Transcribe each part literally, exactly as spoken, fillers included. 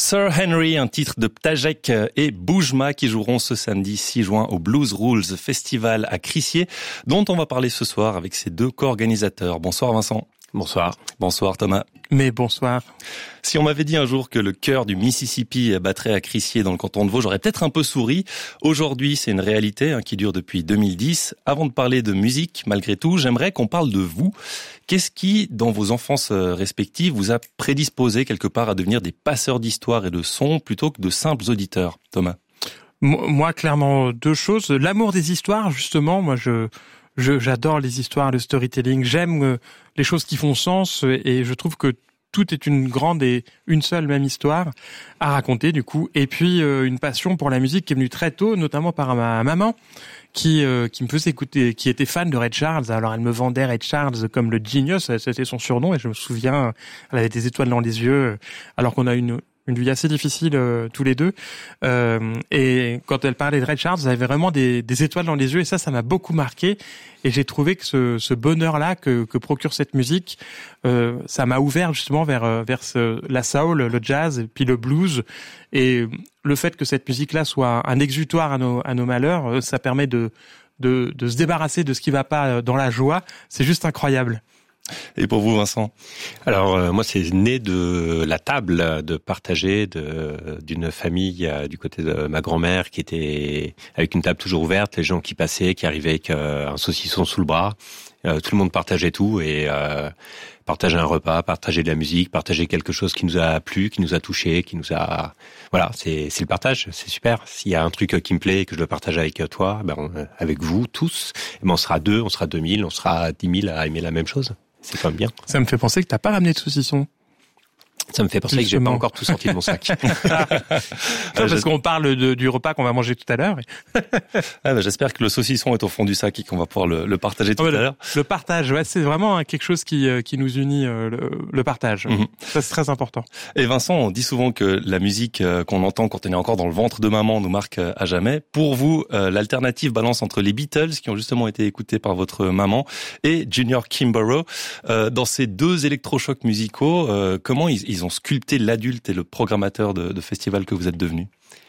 Sir Henry, un titre de Ptajek et Boujma qui joueront ce samedi six juin au Blues Rules Festival à Crissier, dont on va parler ce soir avec ses deux co-organisateurs. Bonsoir Vincent. Bonsoir. Bonsoir Thomas. Mais bonsoir. Si on m'avait dit un jour que le cœur du Mississippi battrait à Crissier dans le canton de Vaud, j'aurais peut-être un peu souri. Aujourd'hui, c'est une réalité hein, qui dure depuis deux mille dix. Avant de parler de musique, malgré tout, j'aimerais qu'on parle de vous. Qu'est-ce qui, dans vos enfances respectives, vous a prédisposé quelque part à devenir des passeurs d'histoire et de sons plutôt que de simples auditeurs, Thomas ? Moi, clairement, deux choses. L'amour des histoires, justement, moi, je... Je, j'adore les histoires, le storytelling. J'aime euh, les choses qui font sens euh, et je trouve que tout est une grande et une seule même histoire à raconter du coup. Et puis euh, une passion pour la musique qui est venue très tôt, notamment par ma maman qui euh, qui me faisait écouter, qui était fan de Ray Charles. Alors elle me vendait Ray Charles comme le genius, c'était son surnom et je me souviens, elle avait des étoiles dans les yeux alors qu'on a une une vie assez difficile euh, tous les deux. Euh, et quand elle parlait de Ray Charles, elle avait vraiment des, des étoiles dans les yeux et ça, ça m'a beaucoup marqué. Et j'ai trouvé que ce, ce bonheur-là que, que procure cette musique, euh, ça m'a ouvert justement vers, vers ce, la soul, le jazz, et puis le blues. Et le fait que cette musique-là soit un exutoire à nos, à nos malheurs, ça permet de, de, de se débarrasser de ce qui va pas dans la joie. C'est juste incroyable. Et pour vous, Vincent ? Alors euh, moi, c'est né de la table de partager de d'une famille euh, du côté de ma grand-mère qui était avec une table toujours ouverte, les gens qui passaient, qui arrivaient avec euh, un saucisson sous le bras. Euh, tout le monde partageait tout et euh, partageait un repas, partageait de la musique, partageait quelque chose qui nous a plu, qui nous a touché, qui nous a voilà, c'est c'est le partage, c'est super. S'il y a un truc qui me plaît et que je le partage avec toi, ben on, avec vous tous, ben on sera deux, on sera deux mille, on sera dix mille à aimer la même chose. C'est quand même bien. Ça me fait penser que t'as pas ramené de saucisson. Ça me fait penser Justement. que j'ai pas encore tout sorti de mon sac. ah, parce je... qu'on parle de, du repas qu'on va manger tout à l'heure. ah, bah, j'espère que le saucisson est au fond du sac et qu'on va pouvoir le, le partager tout ouais, à le, l'heure. Le partage, ouais, c'est vraiment quelque chose qui, qui nous unit, le, le partage. Mm-hmm. Ça, c'est très important. Et Vincent, on dit souvent que la musique qu'on entend quand on est encore dans le ventre de maman nous marque à jamais. Pour vous, l'alternative balance entre les Beatles, qui ont justement été écoutés par votre maman, et Junior Kimbrough. Dans ces deux électrochocs musicaux, comment ils, ils ont sculpté l'adulte et le programmateur de, de festival que vous êtes devenu?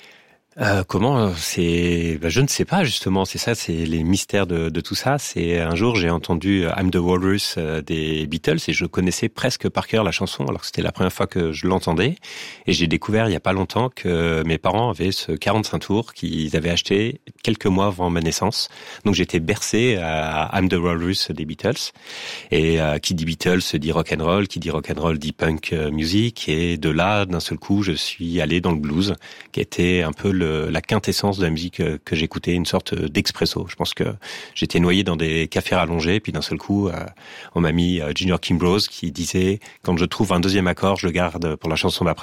Euh, comment c'est ben, je ne sais pas justement, c'est ça, c'est les mystères de, de tout ça. C'est un jour j'ai entendu I'm the Walrus des Beatles et je connaissais presque par cœur la chanson alors que c'était la première fois que je l'entendais et j'ai découvert il y a pas longtemps que mes parents avaient ce quarante-cinq tours qu'ils avaient acheté quelques mois avant ma naissance. Donc j'étais bercé à I'm the Walrus des Beatles et euh, qui dit Beatles dit rock and roll, qui dit rock and roll dit punk music et de là d'un seul coup je suis allé dans le blues qui était un peu le Le, la quintessence de la musique que, que j'écoutais, une sorte d'expresso. Je pense que j'étais noyé dans des cafés rallongés, puis d'un seul coup, euh, on m'a mis euh, Junior Kimbrough qui disait « Quand je trouve un deuxième accord, je le garde pour la chanson d'après ».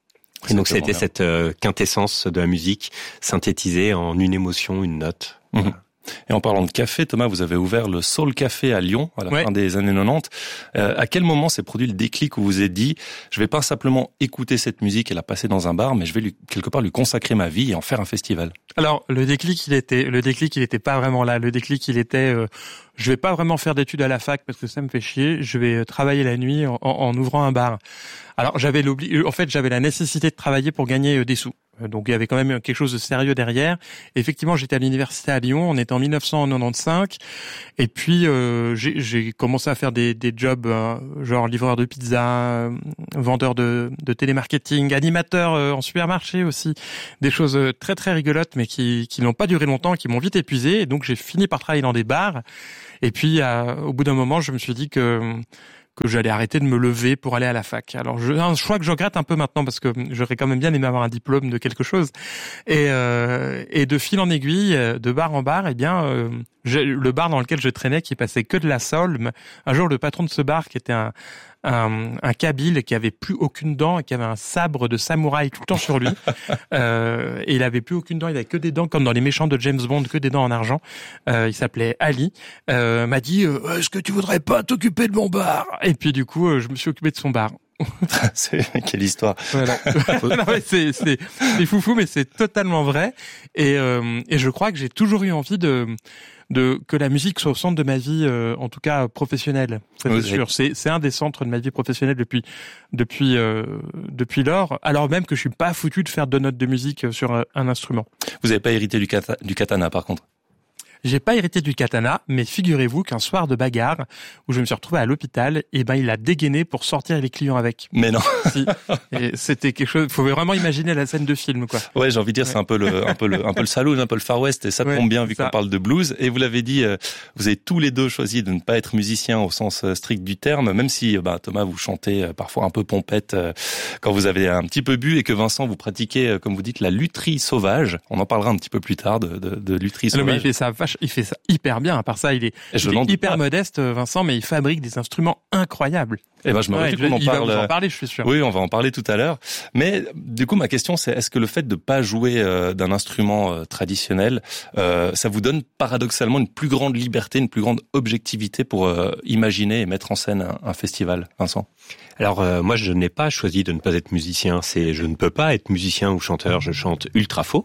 Et donc c'était bien. Cette euh, quintessence de la musique synthétisée en une émotion, une note. Mmh. Voilà. Et en parlant de café, Thomas, vous avez ouvert le Soul Café à Lyon à la ouais. fin des années quatre-vingt-dix. Euh, à quel moment s'est produit le déclic où vous vous êtes dit « Je vais pas simplement écouter cette musique et la passer dans un bar, mais je vais lui, quelque part lui consacrer ma vie et en faire un festival ». Alors le déclic, il était, le déclic, il était pas vraiment là. Le déclic, il était, euh, je vais pas vraiment faire d'études à la fac parce que ça me fait chier. Je vais travailler la nuit en, en ouvrant un bar. Alors j'avais l'obli, en fait, j'avais la nécessité de travailler pour gagner des sous. Donc il y avait quand même quelque chose de sérieux derrière. Et effectivement, j'étais à l'université à Lyon, on était en dix-neuf cent quatre-vingt-quinze, et puis euh, j'ai, j'ai commencé à faire des, des jobs euh, genre livreur de pizza, euh, vendeur de, de télémarketing, animateur euh, en supermarché aussi, des choses très très rigolotes, mais qui, qui n'ont pas duré longtemps, qui m'ont vite épuisé. Et donc j'ai fini par travailler dans des bars. Et puis euh, au bout d'un moment, je me suis dit que que j'allais arrêter de me lever pour aller à la fac. Alors, je, un choix que je regrette un peu maintenant parce que j'aurais quand même bien aimé avoir un diplôme de quelque chose. Et, euh, et de fil en aiguille, de bar en bar, eh bien, euh, je, le bar dans lequel je traînais, qui passait que de la soul, un jour, le patron de ce bar, qui était un, un, un kabyle, qui avait plus aucune dent et qui avait un sabre de samouraï tout le temps sur lui, euh, et il avait plus aucune dent, il avait que des dents comme dans les méchants de James Bond, que des dents en argent. Euh, il s'appelait Ali. Euh, m'a dit, euh, est-ce que tu voudrais pas t'occuper de mon bar? Et puis du coup, euh, je me suis occupé de son bar. c'est quelle histoire. Voilà. non, mais c'est c'est c'est foufou, mais c'est totalement vrai. Et euh, et je crois que j'ai toujours eu envie de de que la musique soit au centre de ma vie, euh, en tout cas professionnelle. Ça, oui, c'est sûr. C'est, c'est un des centres de ma vie professionnelle depuis depuis euh, depuis lors. Alors même que je suis pas foutu de faire deux notes de musique sur un, un instrument. Vous n'avez pas hérité du, kata, du katana, par contre? J'ai pas hérité du katana, mais figurez-vous qu'un soir de bagarre où je me suis retrouvé à l'hôpital, et ben il a dégainé pour sortir les clients avec. Mais non. Si. Et c'était quelque chose. Faut vraiment imaginer la scène de film, quoi. Ouais, j'ai envie de dire, ouais. c'est un peu le, un peu le, un peu le saloon, un peu le Far West, et ça tombe ouais, bien vu ça. Qu'on parle de blues. Et vous l'avez dit, vous avez tous les deux choisi de ne pas être musicien au sens strict du terme, même si, bah, Thomas, vous chantez parfois un peu pompette quand vous avez un petit peu bu, et que Vincent, vous pratiquez, comme vous dites, la lutherie sauvage. On en parlera un petit peu plus tard de, de, de lutherie sauvage. Non, mais il fait ça vache. Il fait ça hyper bien. À part ça, il est, il est hyper pas. modeste, Vincent, mais il fabrique des instruments incroyables. Eh ben, je me réjouis ouais, qu'on en il parle. Il va en parler, je suis sûr. Oui, on va en parler tout à l'heure. Mais du coup, ma question, c'est est-ce que le fait de pas jouer euh, d'un instrument euh, traditionnel, euh, ça vous donne paradoxalement une plus grande liberté, une plus grande objectivité pour euh, imaginer et mettre en scène un, un festival, Vincent? Alors euh, moi, je n'ai pas choisi de ne pas être musicien. C'est, je ne peux pas être musicien ou chanteur. Je chante ultra faux.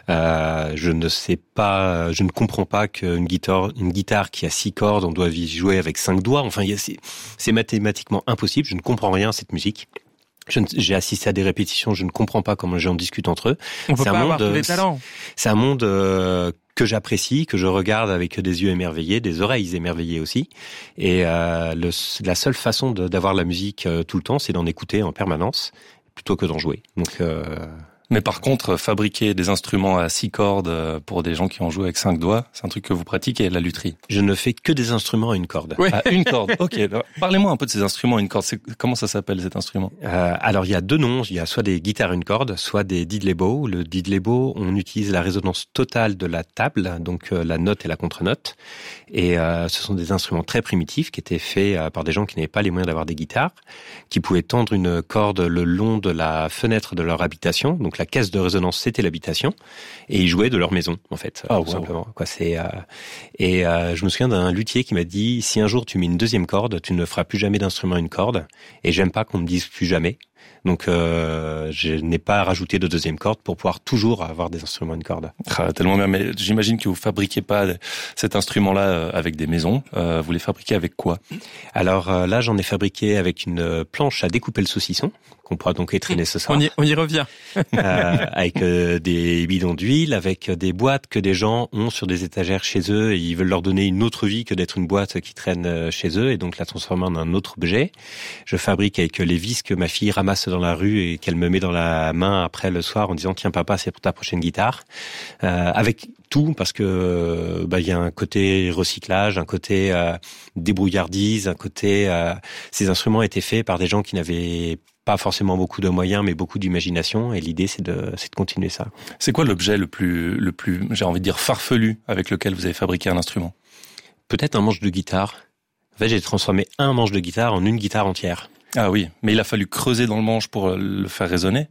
Euh, je ne sais pas, je ne comprends pas qu'une guitare, une guitare qui a six cordes, on doit y jouer avec cinq doigts. Enfin, il y a, c'est, c'est mathématiquement impossible. Je ne comprends rien à cette musique. Je ne, j'ai assisté à des répétitions. Je ne comprends pas comment les gens discutent entre eux. On peut c'est pas un avoir monde, tous les talents. C'est un monde euh, que j'apprécie, que je regarde avec des yeux émerveillés, des oreilles émerveillées aussi. Et euh, le, la seule façon de, d'avoir la musique euh, tout le temps, c'est d'en écouter en permanence, plutôt que d'en jouer. Donc euh, Mais par contre, fabriquer des instruments à six cordes pour des gens qui ont joué avec cinq doigts, c'est un truc que vous pratiquez, la lutherie? Je ne fais que des instruments à une corde. Oui. À une corde, ok. Alors, parlez-moi un peu de ces instruments à une corde. C'est, comment ça s'appelle, cet instrument? euh, Alors, il y a deux noms. Il y a soit des guitares à une corde, soit des diddley-bow. Le diddley-bow, on utilise la résonance totale de la table, donc euh, la note et la contre-note. Et euh, ce sont des instruments très primitifs qui étaient faits euh, par des gens qui n'avaient pas les moyens d'avoir des guitares, qui pouvaient tendre une corde le long de la fenêtre de leur habitation. Donc, la caisse de résonance, c'était l'habitation, et ils jouaient de leur maison, en fait, oh, tout wow. simplement. Quoi, c'est euh... et euh, je me souviens d'un luthier qui m'a dit si un jour tu mets une deuxième corde, tu ne feras plus jamais d'instrument à une corde. Et j'aime pas qu'on me dise plus jamais. Donc, euh, je n'ai pas rajouté de deuxième corde pour pouvoir toujours avoir des instruments à une corde. Ah, tellement bien. Mais j'imagine que vous fabriquez pas cet instrument-là avec des maisons. Euh, vous les fabriquez avec quoi? Alors euh, là, j'en ai fabriqué avec une planche à découper le saucisson, qu'on pourra donc étraîner ce soir. On y, on y revient. euh, avec euh, des bidons d'huile, avec des boîtes que des gens ont sur des étagères chez eux et ils veulent leur donner une autre vie que d'être une boîte qui traîne chez eux et donc la transformer en un autre objet. Je fabrique avec les vis que ma fille ramasse dans la rue et qu'elle me met dans la main après le soir en disant tiens papa, c'est pour ta prochaine guitare. Euh, avec tout, parce que bah il y a un côté recyclage, un côté euh, débrouillardise, un côté euh, ces instruments étaient faits par des gens qui n'avaient pas forcément beaucoup de moyens, mais beaucoup d'imagination. Et l'idée, c'est de, c'est de continuer ça. C'est quoi l'objet le plus, le plus, j'ai envie de dire farfelu, avec lequel vous avez fabriqué un instrument? Peut-être un manche de guitare. En fait, j'ai transformé un manche de guitare en une guitare entière. Ah oui, mais il a fallu creuser dans le manche pour le faire résonner.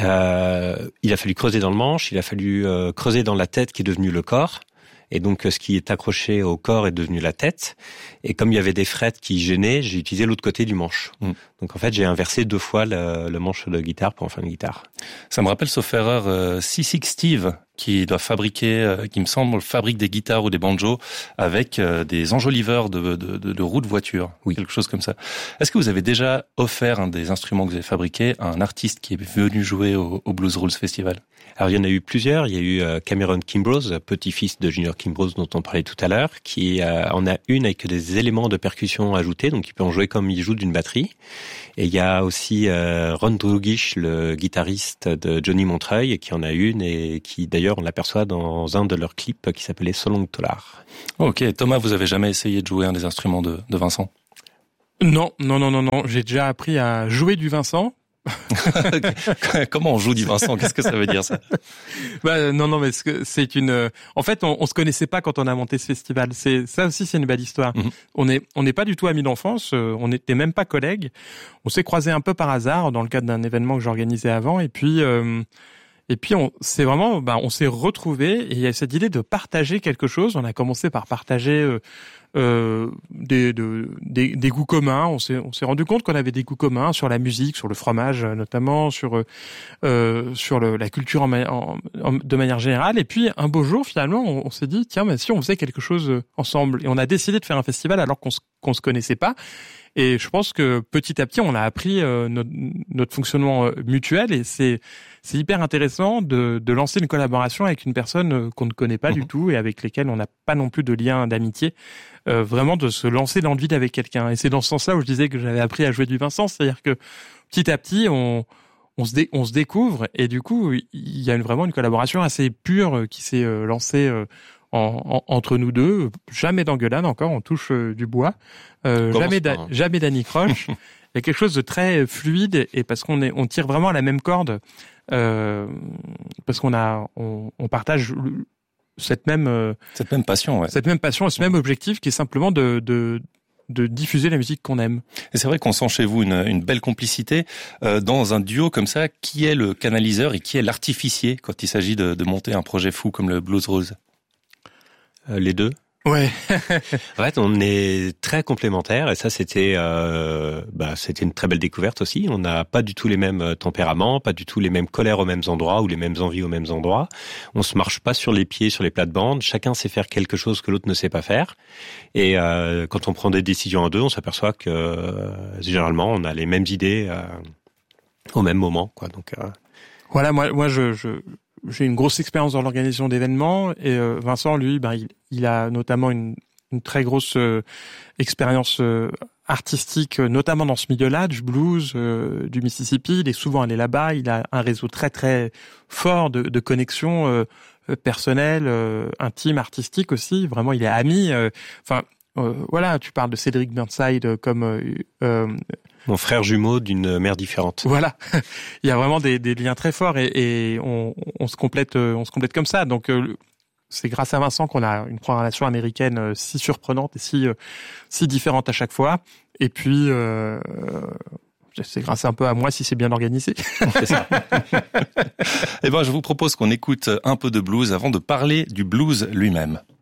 Euh, il a fallu creuser dans le manche, il a fallu euh, creuser dans la tête qui est devenue le corps. Et donc, ce qui est accroché au corps est devenu la tête. Et comme il y avait des frettes qui gênaient, j'ai utilisé l'autre côté du manche. Mm. Donc, en fait, j'ai inversé deux fois le, le manche de guitare pour en faire une guitare. Ça me rappelle, sauf erreur, euh, Seasick Steve, qui doit fabriquer, euh, qui me semble, fabrique des guitares ou des banjos avec euh, des enjoliveurs de, de, de, de roues de voiture. Oui. Quelque chose comme ça. Est-ce que vous avez déjà offert un des instruments que vous avez fabriqués à un artiste qui est venu jouer au, au Blues Rules Festival? Alors, il y en a eu plusieurs. Il y a eu Cameron Kimbrose, petit-fils de Junior Kimbrose dont on parlait tout à l'heure, qui euh, en a une avec des éléments de percussion ajoutés, donc il peut en jouer comme il joue d'une batterie. Et il y a aussi euh, Ron Drugish, le guitariste de Johnny Montreuil, qui en a une et qui d'ailleurs on l'aperçoit dans un de leurs clips qui s'appelait So Long Tolar. Ok, Thomas, vous avez jamais essayé de jouer un des instruments de, de Vincent? Non, non, non, non, non. J'ai déjà appris à jouer du Vincent. Comment on joue du Vincent? Qu'est-ce que ça veut dire, ça? Bah, non, non, mais c'est une. En fait, on, on se connaissait pas quand on a monté ce festival. C'est ça aussi, c'est une belle histoire. Mm-hmm. On est, on n'est pas du tout amis d'enfance. On n'était même pas collègues. On s'est croisés un peu par hasard dans le cadre d'un événement que j'organisais avant. Et puis, euh, et puis, on, c'est vraiment, bah, on s'est retrouvés et il y a cette idée de partager quelque chose. On a commencé par partager. Euh, euh, des, de, des, des goûts communs. On s'est, on s'est rendu compte qu'on avait des goûts communs sur la musique, sur le fromage notamment, sur euh, sur le, la culture en, en, en, de manière générale. Et puis un beau jour, finalement, on, on s'est dit tiens, mais si on faisait quelque chose ensemble. Et on a décidé de faire un festival alors qu'on qu'on se connaissait pas. Et je pense que petit à petit, on a appris euh, notre, notre fonctionnement euh, mutuel et c'est c'est hyper intéressant de, de lancer une collaboration avec une personne euh, qu'on ne connaît pas mmh. du tout et avec lesquelles on n'a pas non plus de lien d'amitié. Euh, vraiment de se lancer dans le vide avec quelqu'un. Et c'est dans ce sens-là où je disais que j'avais appris à jouer du Vincent, c'est-à-dire que petit à petit, on on se dé, on se découvre et du coup, il y a une, vraiment une collaboration assez pure qui s'est euh, lancée. Euh, En, en, entre nous deux, jamais d'engueulade encore, on touche euh, du bois, euh, jamais d'a, jamais d'anicroche. Il y a quelque chose de très fluide et parce qu'on est, on tire vraiment à la même corde, euh, parce qu'on a, on, on partage cette même, euh, cette même passion, ouais. cette même passion, ce même objectif qui est simplement de, de de diffuser la musique qu'on aime. Et c'est vrai qu'on sent chez vous une, une belle complicité euh, dans un duo comme ça. Qui est le canaliseur et qui est l'artificier quand il s'agit de, de monter un projet fou comme le Blues Rose? Euh, les deux. Ouais. En fait, on est très complémentaires et ça, c'était, euh, bah, c'était une très belle découverte aussi. On n'a pas du tout les mêmes tempéraments, pas du tout les mêmes colères aux mêmes endroits ou les mêmes envies aux mêmes endroits. On se marche pas sur les pieds, sur les plates-bandes. Chacun sait faire quelque chose que l'autre ne sait pas faire. Et euh, quand on prend des décisions en deux, on s'aperçoit que euh, généralement, on a les mêmes idées euh, au même moment, quoi. Donc euh... voilà, moi, moi, je. je... J'ai une grosse expérience dans l'organisation d'événements et euh, Vincent, lui, ben, il, il a notamment une, une très grosse euh, expérience euh, artistique, notamment dans ce milieu-là, du blues, euh, du Mississippi. Il est souvent allé là-bas. Il a un réseau très très fort de, de connexions euh, personnelles, euh, intimes, artistiques aussi. Vraiment, il est ami. Enfin, euh, euh, voilà, tu parles de Cédric Burnside comme euh, euh, mon frère jumeau d'une mère différente. Voilà, il y a vraiment des, des liens très forts et, et on, on se complète, on se complète comme ça. Donc euh, c'est grâce à Vincent qu'on a une relation américaine euh, si surprenante et si euh, si différente à chaque fois. Et puis euh, c'est grâce un peu à moi si c'est bien organisé. C'est ça. Eh ben, je vous propose qu'on écoute un peu de blues avant de parler du blues lui-même.